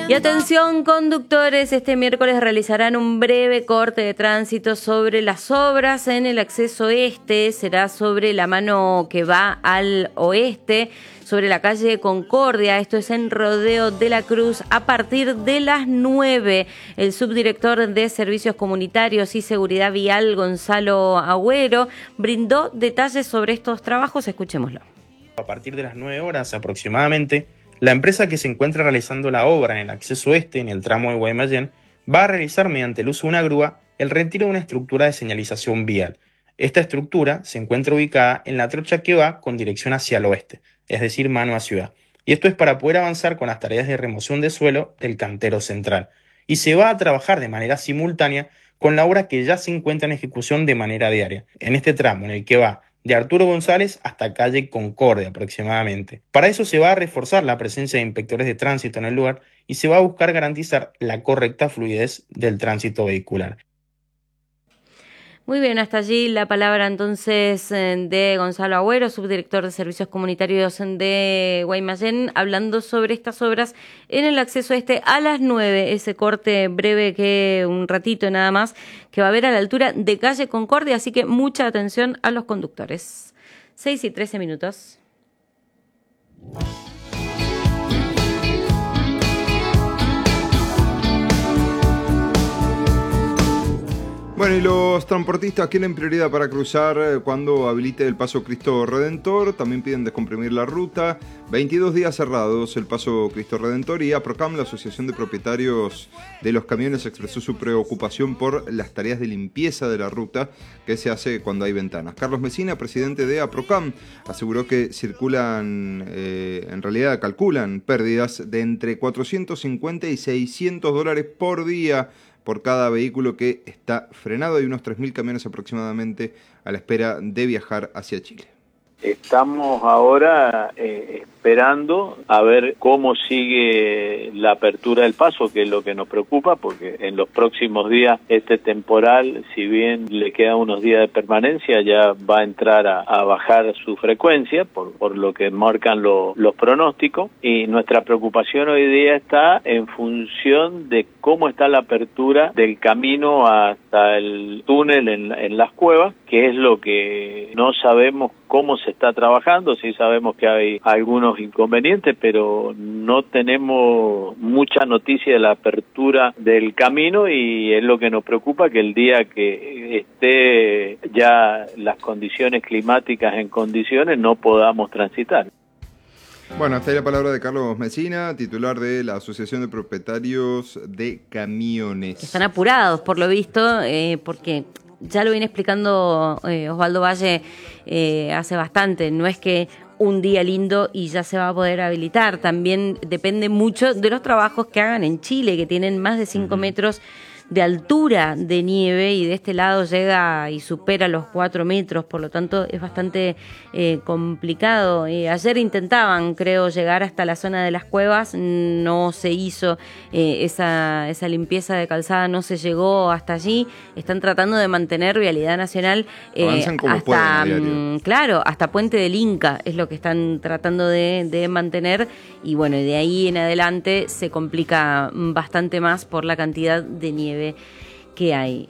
Y atención conductores, este miércoles realizarán un breve corte de tránsito sobre las obras en el acceso este, será sobre la mano que va al oeste, sobre la calle Concordia, esto es en Rodeo de la Cruz, a partir de las 9. El subdirector de Servicios Comunitarios y Seguridad Vial, Gonzalo Agüero, brindó detalles sobre estos trabajos, escuchémoslo. A partir de las 9 horas aproximadamente, la empresa que se encuentra realizando la obra en el acceso este, en el tramo de Guaymallén, va a realizar mediante el uso de una grúa el retiro de una estructura de señalización vial. Esta estructura se encuentra ubicada en la trocha que va con dirección hacia el oeste, es decir, mano a ciudad. Y esto es para poder avanzar con las tareas de remoción de suelo del cantero central. Y se va a trabajar de manera simultánea con la obra que ya se encuentra en ejecución de manera diaria, en este tramo en el que va de Arturo González hasta calle Concordia aproximadamente. Para eso se va a reforzar la presencia de inspectores de tránsito en el lugar y se va a buscar garantizar la correcta fluidez del tránsito vehicular. Muy bien, hasta allí la palabra entonces de Gonzalo Agüero, subdirector de Servicios Comunitarios de Guaymallén, hablando sobre estas obras en el acceso este a las 9, ese corte breve que un ratito nada más, que va a haber a la altura de calle Concordia, así que mucha atención a los conductores. 6:13. Bueno, y los transportistas quieren prioridad para cruzar cuando habilite el paso Cristo Redentor. También piden descomprimir la ruta. 22 días cerrados el paso Cristo Redentor, y APROCAM, la Asociación de Propietarios de los Camiones, expresó su preocupación por las tareas de limpieza de la ruta que se hace cuando hay ventanas. Carlos Mesina, presidente de APROCAM, aseguró que en realidad calculan pérdidas de entre 450 y 600 dólares por día por cada vehículo que está frenado. Hay unos 3.000 camiones aproximadamente a la espera de viajar hacia Chile. Estamos ahora esperando a ver cómo sigue la apertura del paso, que es lo que nos preocupa, porque en los próximos días este temporal, si bien le quedan unos días de permanencia, ya va a entrar a bajar su frecuencia, por lo que marcan los pronósticos, y nuestra preocupación hoy día está en función de cómo está la apertura del camino hasta el túnel en las cuevas, que es lo que no sabemos cómo se está trabajando. Sí sabemos que hay algunos inconvenientes, pero no tenemos mucha noticia de la apertura del camino, y es lo que nos preocupa, que el día que esté ya las condiciones climáticas en condiciones no podamos transitar. Bueno, hasta ahí la palabra de Carlos Mesina, titular de la Asociación de Propietarios de Camiones. Están apurados, por lo visto, porque ya lo viene explicando Osvaldo Valle hace bastante. No es que un día lindo y ya se va a poder habilitar. También depende mucho de los trabajos que hagan en Chile, que tienen más de 5 metros de altura de nieve, y de este lado llega y supera los 4 metros, por lo tanto es bastante complicado. Ayer intentaban, creo, llegar hasta la zona de las cuevas, no se hizo esa limpieza de calzada, no se llegó hasta allí. Están tratando de mantener vialidad nacional hasta, claro, hasta Puente del Inca es lo que están tratando de mantener, y bueno, de ahí en adelante se complica bastante más por la cantidad de nieve que hay.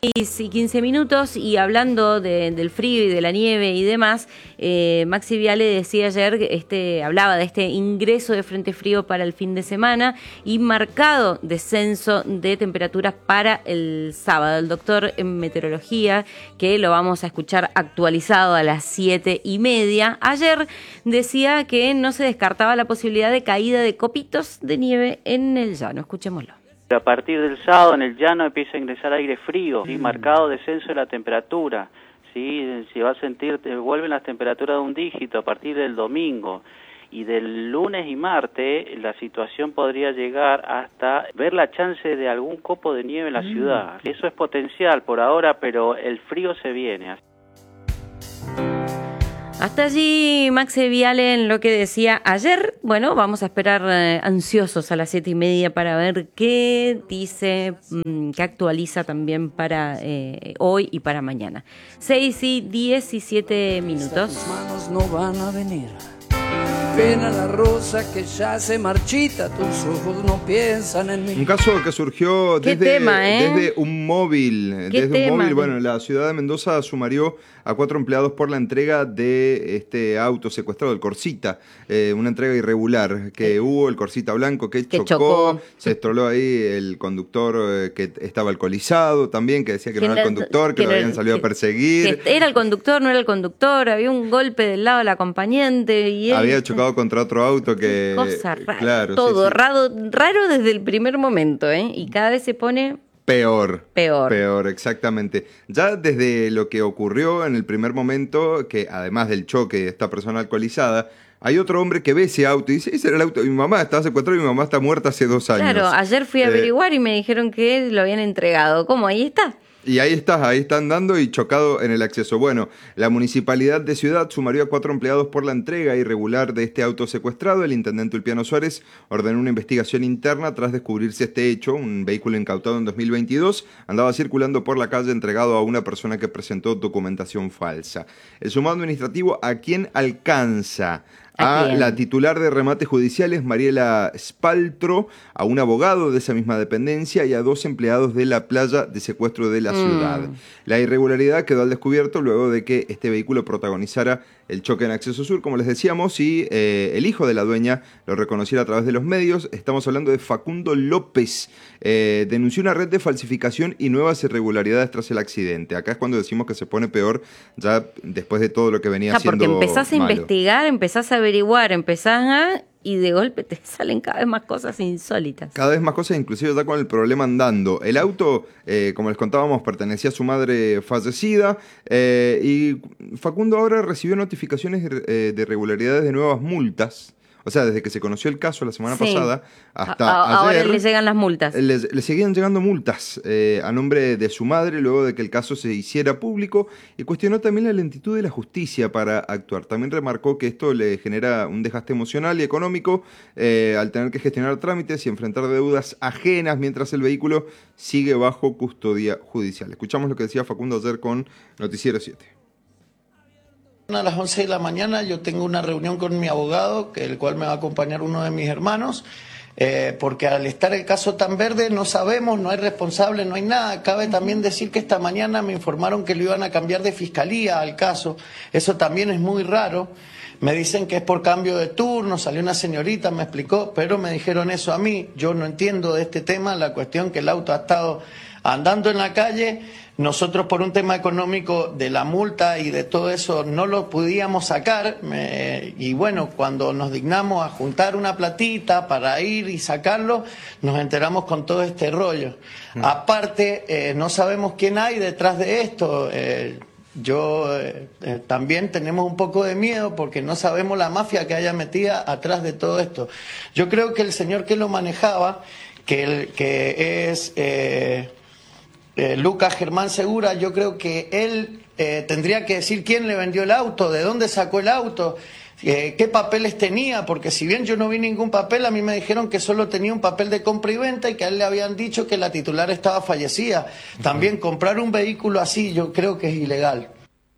6:15, y hablando del frío y de la nieve y demás, Maxi Viale decía ayer, hablaba de este ingreso de frente frío para el fin de semana y marcado descenso de temperaturas para el sábado. El doctor en meteorología, que lo vamos a escuchar actualizado a las 7:30, ayer decía que no se descartaba la posibilidad de caída de copitos de nieve en el llano. Escuchémoslo. A partir del sábado en el llano empieza a ingresar aire frío, ¿sí? Marcado descenso de la temperatura, ¿sí? Se va a sentir, vuelven las temperaturas de un dígito a partir del domingo, y del lunes y martes la situación podría llegar hasta ver la chance de algún copo de nieve en la ciudad. Eso es potencial por ahora, pero el frío se viene. Hasta allí Maxi Viale en lo que decía ayer. Bueno, vamos a esperar ansiosos a las 7:30 para ver qué dice, qué actualiza también para hoy y para mañana. 6:17. Tus manos no van a venir Pena la rosa que ya se marchita, tus ojos no piensan en mí. Un caso que surgió desde un móvil. Bueno, la ciudad de Mendoza sumarió a 4 empleados por la entrega de este auto secuestrado, el Corsita, una entrega irregular que hubo, el Corsita blanco que chocó, se estroló ahí el conductor que estaba alcoholizado también, que decía que no era el conductor, que lo habían salido a perseguir. Era el conductor, no era el conductor, había un golpe del lado del acompañante y él... Había chocado contra otro auto que... Cosa rara, claro, todo sí. raro desde el primer momento, y cada vez se pone... Peor, exactamente. Ya desde lo que ocurrió en el primer momento, que además del choque de esta persona alcoholizada, hay otro hombre que ve ese auto y dice, ese era el auto de mi mamá, estaba secuestrado y mi mamá está muerta hace 2 años. Claro, ayer fui a averiguar y me dijeron que lo habían entregado. ¿Cómo? Ahí está. Y ahí está andando y chocado en el acceso. Bueno, la Municipalidad de Ciudad sumarió a 4 empleados por la entrega irregular de este auto secuestrado. El intendente Ulpiano Suárez ordenó una investigación interna tras descubrirse este hecho. Un vehículo incautado en 2022 andaba circulando por la calle entregado a una persona que presentó documentación falsa. El sumado administrativo, ¿a quién alcanza? A la titular de remates judiciales, Mariela Spaltro, a un abogado de esa misma dependencia y a 2 empleados de la playa de secuestro de la ciudad. La irregularidad quedó al descubierto luego de que este vehículo protagonizara el choque en Acceso Sur, como les decíamos, y el hijo de la dueña lo reconociera a través de los medios. Estamos hablando de Facundo López. Denunció una red de falsificación y nuevas irregularidades tras el accidente. Acá es cuando decimos que se pone peor ya después de todo lo que venía haciendo porque empezás a investigar, empezás a averiguar, y de golpe te salen cada vez más cosas insólitas. Cada vez más cosas, inclusive ya con el problema andando. El auto, como les contábamos, pertenecía a su madre fallecida y Facundo ahora recibió notificaciones de irregularidades de nuevas multas. O sea, desde que se conoció el caso la semana pasada hasta ahora ayer... le llegan las multas. Le seguían llegando multas a nombre de su madre luego de que el caso se hiciera público y cuestionó también la lentitud de la justicia para actuar. También remarcó que esto le genera un desgaste emocional y económico al tener que gestionar trámites y enfrentar deudas ajenas mientras el vehículo sigue bajo custodia judicial. Escuchamos lo que decía Facundo ayer con Noticiero 7. A las 11 de la mañana yo tengo una reunión con mi abogado, el cual me va a acompañar uno de mis hermanos, porque al estar el caso tan verde no sabemos, no hay responsable, no hay nada. Cabe también decir que esta mañana me informaron que lo iban a cambiar de fiscalía al caso. Eso también es muy raro. Me dicen que es por cambio de turno, salió una señorita, me explicó, pero me dijeron eso a mí. Yo no entiendo de este tema, la cuestión que el auto ha estado andando en la calle. Nosotros por un tema económico de la multa y de todo eso no lo podíamos sacar y bueno, cuando nos dignamos a juntar una platita para ir y sacarlo, nos enteramos con todo este rollo. Aparte, no sabemos quién hay detrás de esto. También tenemos un poco de miedo porque no sabemos la mafia que haya metida atrás de todo esto. Yo creo que el señor que lo manejaba, que es... Lucas Germán Segura, yo creo que él tendría que decir quién le vendió el auto, de dónde sacó el auto, qué papeles tenía, porque si bien yo no vi ningún papel, a mí me dijeron que solo tenía un papel de compra y venta y que a él le habían dicho que la titular estaba fallecida. También comprar un vehículo así yo creo que es ilegal.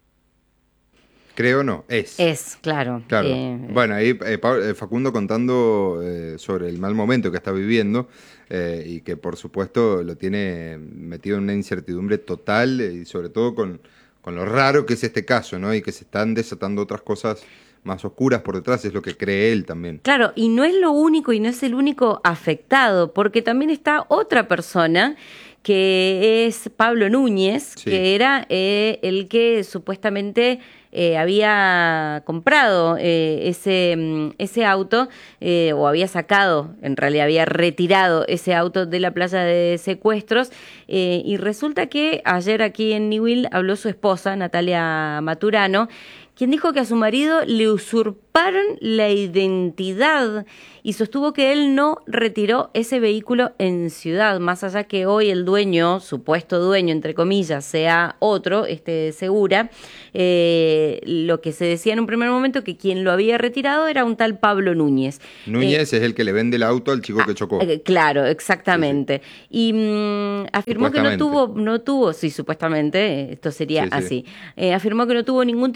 Creo no, es. Claro. Bueno, ahí Facundo contando sobre el mal momento que está viviendo y que por supuesto lo tiene metido en una incertidumbre total y sobre todo con lo raro que es este caso, ¿no? Y que se están desatando otras cosas más oscuras por detrás, es lo que cree él también. Claro, y no es lo único y no es el único afectado, porque también está otra persona que es Pablo Núñez, que era el que supuestamente había comprado ese auto o había sacado, en realidad había retirado ese auto de la playa de secuestros y resulta que ayer aquí en Newell habló su esposa, Natalia Maturano, quien dijo que a su marido le usurparon la identidad y sostuvo que él no retiró ese vehículo en Ciudad, más allá que hoy el dueño, supuesto dueño, entre comillas, sea otro, Segura, lo que se decía en un primer momento que quien lo había retirado era un tal Pablo Núñez. Núñez es el que le vende el auto al chico que chocó. Claro, exactamente. Sí. Y afirmó que no tuvo, sí, supuestamente, esto sería así, afirmó que no tuvo ningún tipo de participación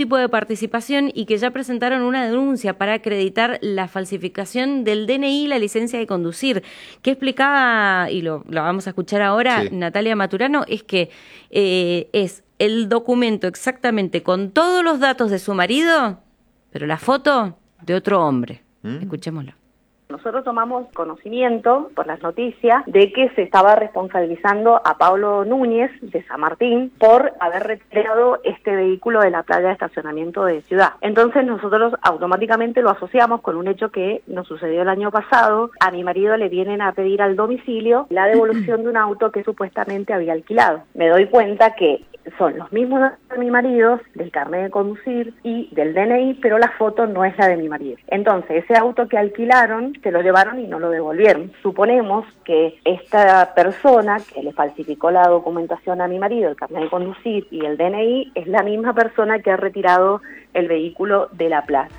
participación y que ya presentaron una denuncia para acreditar la falsificación del DNI y la licencia de conducir. ¿Qué explicaba, y lo vamos a escuchar ahora, Sí. Natalia Maturano? Es que es el documento exactamente con todos los datos de su marido, pero la foto de otro hombre. Escuchémoslo. Nosotros tomamos conocimiento por las noticias de que se estaba responsabilizando a Pablo Núñez de San Martín por haber retirado este vehículo de la playa de estacionamiento de Ciudad. Entonces nosotros automáticamente lo asociamos con un hecho que nos sucedió el año pasado. A mi marido le vienen a pedir al domicilio la devolución de un auto que supuestamente había alquilado. Me doy cuenta que son los mismos datos de mi marido, del carnet de conducir y del DNI, pero la foto no es la de mi marido. Entonces, ese auto que alquilaron, se lo llevaron y no lo devolvieron. Suponemos que esta persona que le falsificó la documentación a mi marido, el carnet de conducir y el DNI, es la misma persona que ha retirado el vehículo de la plaza.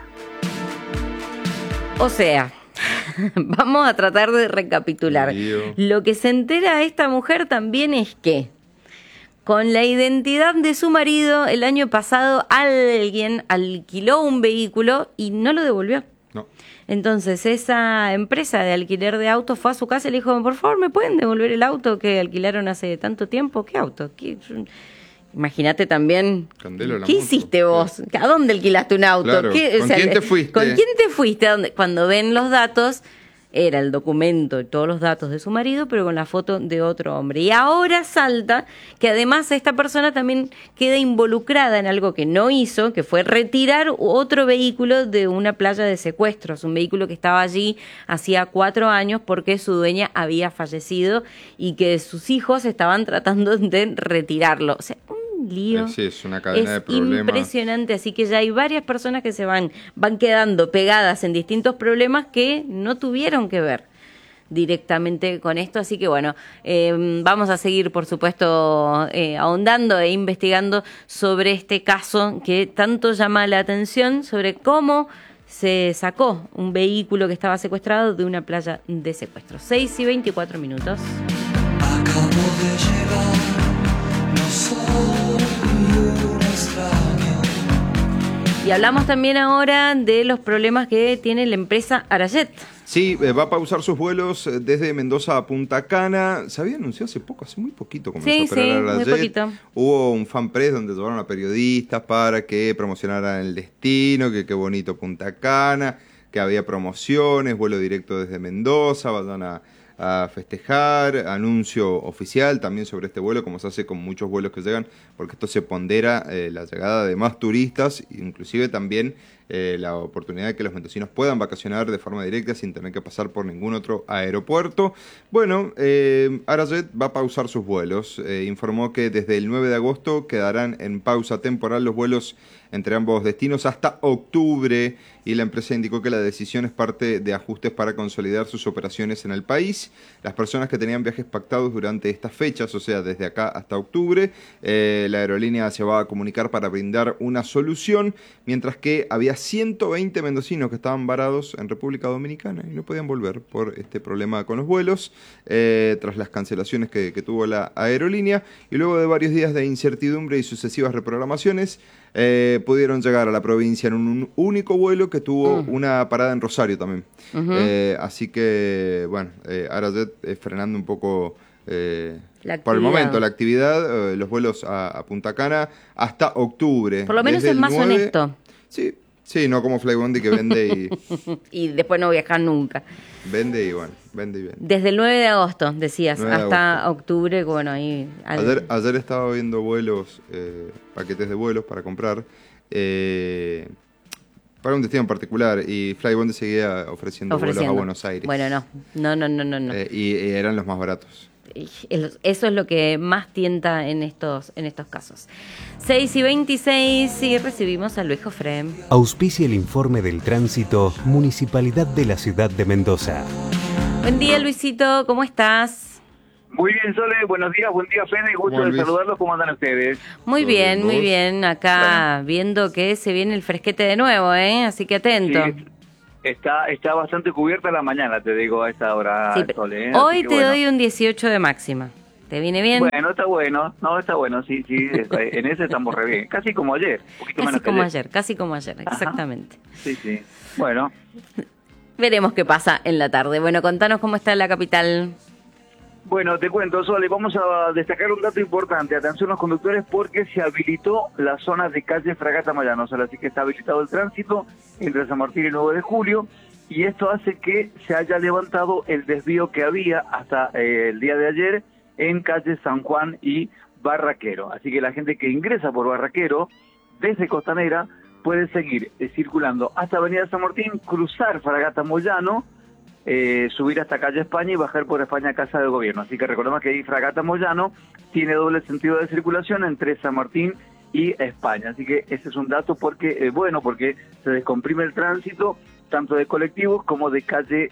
O sea, vamos a tratar de recapitular. Lo que se entera esta mujer también es que con la identidad de su marido, el año pasado alguien alquiló un vehículo y no lo devolvió. No. Entonces esa empresa de alquiler de autos fue a su casa y le dijo, por favor, ¿me pueden devolver el auto que alquilaron hace tanto tiempo? ¿Qué auto? Imagínate también, Candelo, la ¿qué moto. hiciste vos? ¿A dónde alquilaste un auto? Claro. ¿Con quién te fuiste? ¿Con quién te fuiste? Cuando ven los datos, era el documento y todos los datos de su marido, pero con la foto de otro hombre. Y ahora salta que además esta persona también queda involucrada en algo que no hizo, que fue retirar otro vehículo de una playa de secuestros, un vehículo que estaba allí hacía 4 años porque su dueña había fallecido y que sus hijos estaban tratando de retirarlo. O sea, un lío. Sí, es una cadena de problemas. Impresionante, así que ya hay varias personas que se van quedando pegadas en distintos problemas que no tuvieron que ver directamente con esto, así que bueno, vamos a seguir por supuesto ahondando e investigando sobre este caso que tanto llama la atención, sobre cómo se sacó un vehículo que estaba secuestrado de una playa de secuestro. 6:24 minutos. Acabo de llegar, no soy un extraño. Y hablamos también ahora de los problemas que tiene la empresa Arayet. Sí, va a pausar sus vuelos desde Mendoza a Punta Cana. Se había anunciado hace poco, hace muy poquito comenzó a operar muy Arayet. poquito. Hubo un fan press donde llevaron a periodistas para que promocionaran el destino, que qué bonito Punta Cana, que había promociones, vuelo directo desde Mendoza, vayan a festejar, anuncio oficial también sobre este vuelo, como se hace con muchos vuelos que llegan, porque esto se pondera la llegada de más turistas, inclusive también la oportunidad de que los mendocinos puedan vacacionar de forma directa sin tener que pasar por ningún otro aeropuerto. Bueno, Arayet va a pausar sus vuelos. Informó que desde el 9 de agosto quedarán en pausa temporal los vuelos entre ambos destinos hasta octubre, y la empresa indicó que la decisión es parte de ajustes para consolidar sus operaciones en el país. Las personas que tenían viajes pactados durante estas fechas, o sea, desde acá hasta octubre, la aerolínea se va a comunicar para brindar una solución, mientras que había 120 mendocinos que estaban varados en República Dominicana y no podían volver por este problema con los vuelos, tras las cancelaciones que tuvo la aerolínea, y luego de varios días de incertidumbre y sucesivas reprogramaciones, pudieron llegar a la provincia en un único vuelo que tuvo una parada en Rosario también. Así que, bueno, Arayet frenando un poco por el momento la actividad, los vuelos a Punta Cana hasta octubre. Por lo menos Desde es más 9, honesto. Sí, no como Flybondi que vende y después no viajar nunca. Vende y bueno, vende y vende. Desde el 9 de agosto, decías, 9 de hasta agosto. octubre, bueno, ahí... Ayer estaba viendo vuelos, paquetes de vuelos para comprar, para un destino en particular, y Flybondi seguía ofreciendo vuelos a Buenos Aires. Bueno, no. Y eran los más baratos. Eso es lo que más tienta en estos casos. 6:26 y recibimos a Luis Jofré. Auspicia el informe del tránsito Municipalidad de la Ciudad de Mendoza. Buen día, Luisito, ¿cómo estás? Muy bien, Sole, buenos días, buen día, Fede, gusto de saludarlos, ¿cómo andan ustedes? Muy bien, acá viendo que se viene el fresquete de nuevo, así que atento. Sí, está bastante cubierta la mañana, te digo, a esta hora, Sí, Sole. hoy te doy un 18 de máxima. ¿Te viene bien? Bueno, está bueno. No, está bueno, sí. En ese estamos re bien. Casi como ayer. Casi como ayer, exactamente. Ajá. Sí. Bueno. Veremos qué pasa en la tarde. Bueno, contanos cómo está la capital. Bueno, te cuento, Sole, vamos a destacar un dato importante. Atención los conductores, porque se habilitó la zona de calle Fragata Moyano, Sole, así que está habilitado el tránsito entre San Martín y 9 de julio, y esto hace que se haya levantado el desvío que había hasta el día de ayer en calle San Juan y Barraquero. Así que la gente que ingresa por Barraquero, desde Costanera, puede seguir circulando hasta Avenida San Martín, cruzar Fragata Moyano, subir hasta calle España y bajar por España Casa de Gobierno. Así que recordemos que ahí Fragata Moyano tiene doble sentido de circulación entre San Martín y España. Así que ese es un dato porque porque se descomprime el tránsito tanto de colectivos como de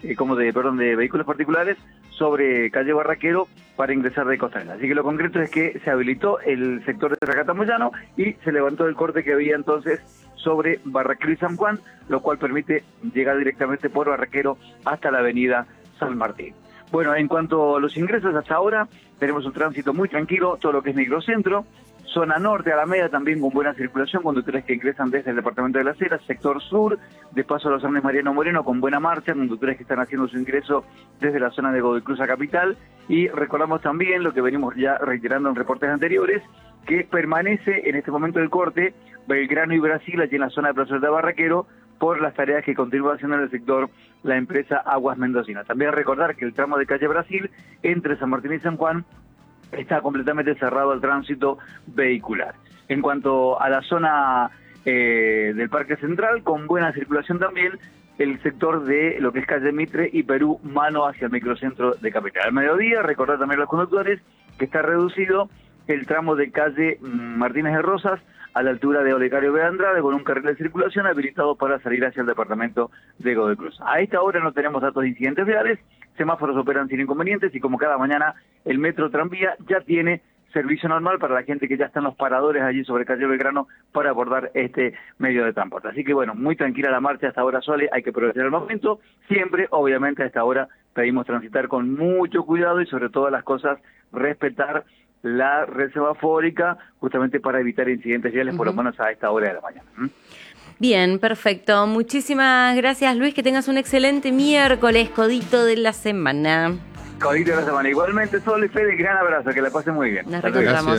de vehículos particulares sobre calle Barraquero para ingresar de Costanera. Así que lo concreto es que se habilitó el sector de Fragata Moyano y se levantó el corte que había entonces sobre Barraquero y San Juan, lo cual permite llegar directamente por Barraquero hasta la avenida San Martín. Bueno, en cuanto a los ingresos, hasta ahora tenemos un tránsito muy tranquilo, todo lo que es microcentro, zona norte, Alameda también con buena circulación, conductores que ingresan desde el departamento de Las Heras, sector sur, de paso a los Hermes Mariano Moreno con buena marcha, conductores que están haciendo su ingreso desde la zona de Godoy Cruz a Capital, y recordamos también lo que venimos ya reiterando en reportes anteriores, que permanece en este momento el corte Belgrano y Brasil, allí en la zona de Plaza de Barraquero, por las tareas que continúa haciendo en el sector la empresa Aguas Mendocinas. También recordar que el tramo de calle Brasil, entre San Martín y San Juan, está completamente cerrado al tránsito vehicular. En cuanto a la zona del Parque Central, con buena circulación también, el sector de lo que es calle Mitre y Perú, mano hacia el microcentro de Capital. Al mediodía, recordar también a los conductores que está reducido el tramo de calle Martínez de Rosas a la altura de Olegario B. Andrade, con un carril de circulación habilitado para salir hacia el departamento de Godoy Cruz. A esta hora no tenemos datos de incidentes reales, semáforos operan sin inconvenientes y como cada mañana el Metro Tranvía ya tiene servicio normal para la gente que ya está en los paradores allí sobre calle Belgrano para abordar este medio de transporte. Así que bueno, muy tranquila la marcha hasta ahora, Sole, hay que aprovechar el momento. Siempre, obviamente, a esta hora pedimos transitar con mucho cuidado y sobre todas las cosas respetar la red semafórica, justamente para evitar incidentes viales, por lo menos a esta hora de la mañana. Bien, perfecto. Muchísimas gracias, Luis. Que tengas un excelente miércoles, codito de la semana. Codito de la semana. Igualmente, Sol y Fede, gran abrazo, que la pasen muy bien. Nos reencontramos.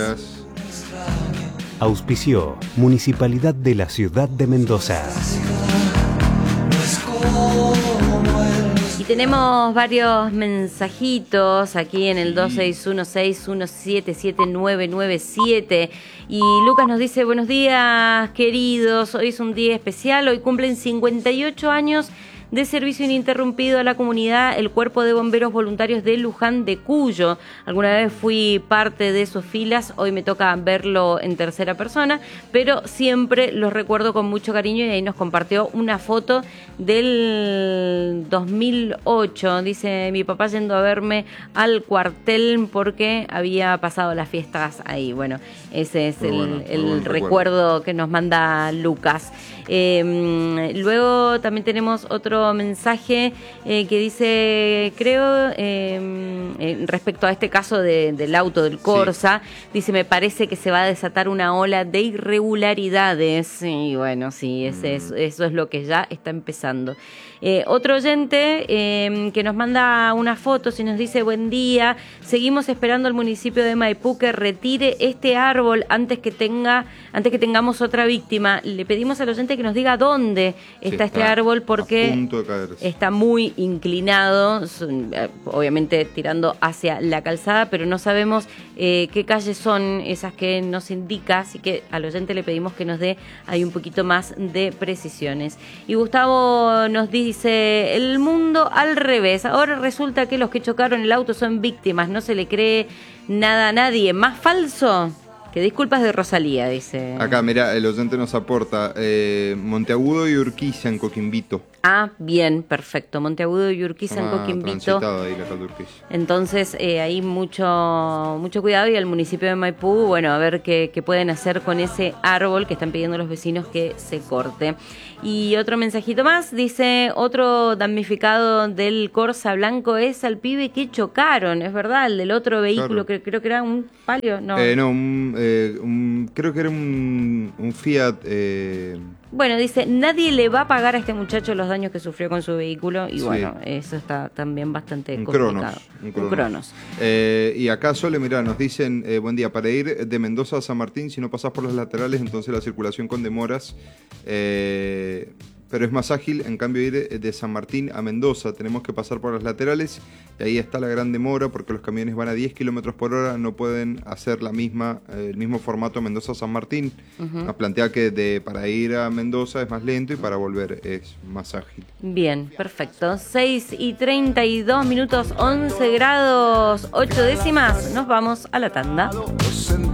Gracias. Auspició Municipalidad de la Ciudad de Mendoza. Y tenemos varios mensajitos aquí en el 2616177997. Y Lucas nos dice: buenos días, queridos. Hoy es un día especial. Hoy cumplen 58 años de servicio ininterrumpido a la comunidad el Cuerpo de Bomberos Voluntarios de Luján de Cuyo. Alguna vez fui parte de sus filas, hoy me toca verlo en tercera persona, pero siempre los recuerdo con mucho cariño, y ahí nos compartió una foto del 2008. Dice: mi papá yendo a verme al cuartel porque había pasado las fiestas ahí. Bueno, ese es el recuerdo que nos manda Lucas. Luego también tenemos otro mensaje que dice, creo, respecto a este caso del auto del Corsa, dice: me parece que se va a desatar una ola de irregularidades. Y bueno, sí, eso es lo que ya está empezando. Otro oyente que nos manda unas fotos y nos dice: buen día, seguimos esperando al municipio de Maipú que retire este árbol antes que tengamos otra víctima. Le pedimos al oyente que nos diga dónde está este árbol, porque está muy inclinado, obviamente tirando hacia la calzada, pero no sabemos qué calles son esas que nos indica, así que al oyente le pedimos que nos dé ahí un poquito más de precisiones. Y Gustavo nos dice: el mundo al revés, ahora resulta que los que chocaron el auto son víctimas, no se le cree nada a nadie. ¿Más falso que disculpas de Rosalía?, dice. Acá, mira, el oyente nos aporta Monteagudo y Urquiza en Coquimbito. Ah, bien, perfecto. Monteagudo y Urquiza en Coquimbito. Ahí la calle Urquiza. Entonces, ahí mucho cuidado, y el municipio de Maipú, bueno, a ver qué pueden hacer con ese árbol que están pidiendo los vecinos que se corte. Y otro mensajito más, dice, otro damnificado del Corsa Blanco es al pibe que chocaron, es verdad, el del otro vehículo, Claro. que creo que era un Palio, no. Creo que era un Fiat. Bueno, dice, nadie le va a pagar a este muchacho los daños que sufrió con su vehículo, y Sí. bueno, eso está también bastante Un complicado. Cronos. Y acá, Sole, mirá, nos dicen, buen día, para ir de Mendoza a San Martín, si no pasás por los laterales, entonces la circulación con demoras, pero es más ágil, en cambio ir de San Martín a Mendoza, tenemos que pasar por los laterales, y ahí está la gran demora, porque los camiones van a 10 kilómetros por hora, no pueden hacer el mismo formato Mendoza-San Martín. Nos plantea que para ir a Mendoza es más lento y para volver es más ágil. Bien, perfecto. 6:32 minutos, 11 grados 8 décimas. Nos vamos a la tanda.